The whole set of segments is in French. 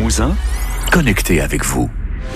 Limousin, connecté avec vous.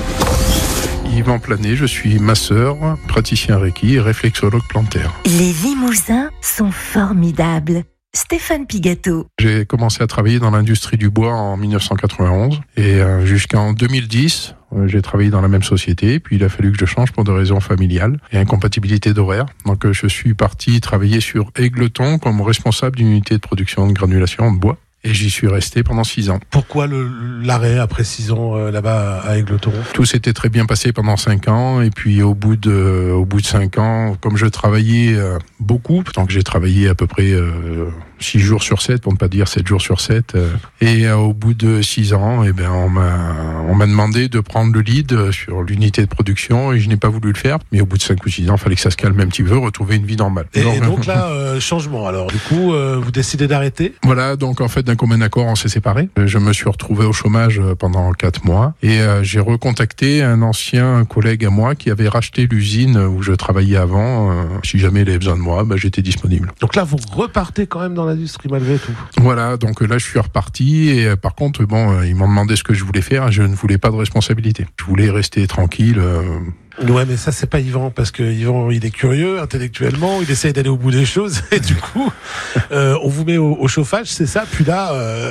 Yvan Planet, je suis masseur, praticien Reiki et réflexologue plantaire. Les Limousins sont formidables. Stéphane Pigato. J'ai commencé à travailler dans l'industrie du bois en 1991 et jusqu'en 2010, j'ai travaillé dans la même société. Puis il a fallu que je change pour des raisons familiales et incompatibilité d'horaire. Donc je suis parti travailler sur Égletons comme responsable d'une unité de production de granulation de bois. Et j'y suis resté pendant 6 ans. Pourquoi l'arrêt après 6 ans là-bas à Égletons ? Tout s'était très bien passé pendant 5 ans. Et puis au bout de 5 ans, comme je travaillais beaucoup, donc j'ai travaillé à peu près 6 jours sur 7, pour ne pas dire 7 jours sur 7. Et au bout de 6 ans, on m'a demandé de prendre le lead sur l'unité de production et je n'ai pas voulu le faire. Mais au bout de 5 ou 6 ans, il fallait que ça se calme un petit peu, retrouver une vie normale. Et donc là, changement alors. Du coup, vous décidez d'arrêter ? Voilà, donc en fait, d'un commun accord, on s'est séparés. Je me suis retrouvé au chômage pendant 4 mois et j'ai recontacté un ancien collègue à moi qui avait racheté l'usine où je travaillais avant. Si jamais il avait besoin de moi, j'étais disponible. Donc là, vous repartez quand même dans l'industrie malgré tout. Voilà, donc là je suis reparti et par contre ils m'ont demandé ce que je voulais faire et je ne voulais pas de responsabilité. Je voulais rester tranquille. Ouais, mais ça c'est pas Yvan, parce que Yvan il est curieux intellectuellement, il essaye d'aller au bout des choses et du coup on vous met au chauffage, c'est ça, puis là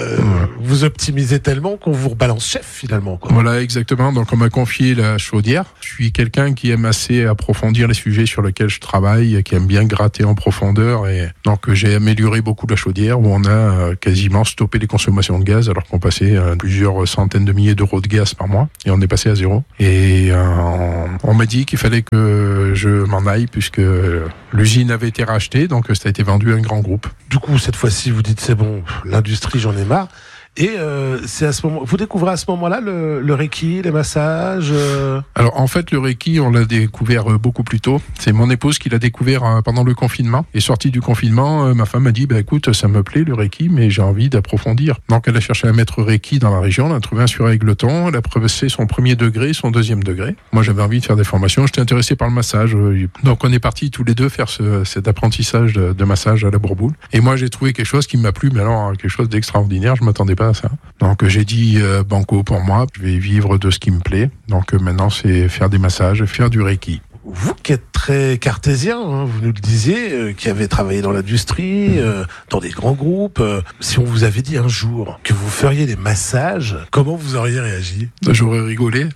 vous optimisez tellement qu'on vous rebalance chef finalement, quoi. Voilà, exactement, donc on m'a confié la chaudière. Je suis quelqu'un qui aime assez approfondir les sujets sur lesquels je travaille, qui aime bien gratter en profondeur et donc j'ai amélioré beaucoup la chaudière où on a quasiment stoppé les consommations de gaz alors qu'on passait plusieurs centaines de milliers d'euros de gaz par mois et on est passé à 0 et on m'a dit qu'il fallait que je m'en aille puisque l'usine avait été rachetée, donc ça a été vendu à un grand groupe. Du coup, cette fois-ci, vous dites c'est bon, l'industrie, j'en ai marre. Et c'est à ce moment, vous découvrez à ce moment-là le Reiki, les massages. Alors en fait, le Reiki, on l'a découvert beaucoup plus tôt. C'est mon épouse qui l'a découvert pendant le confinement. Et sortie du confinement, ma femme m'a dit écoute, ça me plaît le Reiki, mais j'ai envie d'approfondir. Donc elle a cherché un maître Reiki dans la région, elle a trouvé un sur Égletons, elle a passé son 1er degré, son 2e degré. Moi, j'avais envie de faire des formations, j'étais intéressé par le massage. Donc on est partis tous les deux faire cet apprentissage de massage à la Bourboule. Et moi, j'ai trouvé quelque chose qui m'a plu, mais alors quelque chose d'extraordinaire. Je m'attendais pas à ça. Donc j'ai dit banco pour moi, je vais vivre de ce qui me plaît. Donc maintenant c'est faire des massages, faire du Reiki. Vous qui êtes très cartésien, vous nous le disiez, qui avez travaillé dans l'industrie, dans des grands groupes, si on vous avait dit un jour que vous feriez des massages, comment vous auriez réagi ? J'aurais rigolé.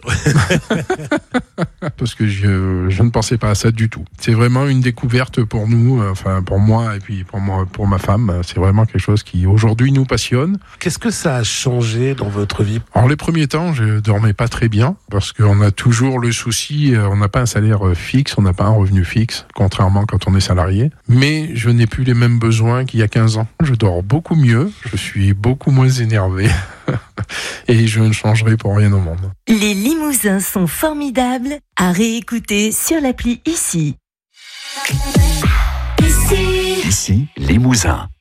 Parce que je ne pensais pas à ça du tout. C'est vraiment une découverte pour nous, enfin pour moi et puis pour ma femme. C'est vraiment quelque chose qui aujourd'hui nous passionne. Qu'est-ce que ça a changé dans votre vie ? Alors les premiers temps, je dormais pas très bien parce qu'on a toujours le souci, on n'a pas un salaire fixe, on n'a pas un revenu fixe, contrairement quand on est salarié. Mais je n'ai plus les mêmes besoins qu'il y a 15 ans. Je dors beaucoup mieux, je suis beaucoup moins énervé et je ne changerai pour rien au monde. Les Limousins sont formidables à réécouter sur l'appli Ici. Ici, Limousin.